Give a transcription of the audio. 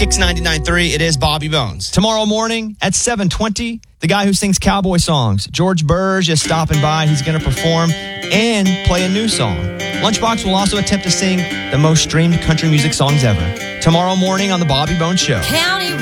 Kicks 99.3, it is Bobby Bones. Tomorrow morning at 7:20, the guy who sings cowboy songs, George Burge, is stopping by. He's going to perform and play a new song. Lunchbox will also attempt to sing the most streamed country music songs ever. Tomorrow morning on The Bobby Bones Show. County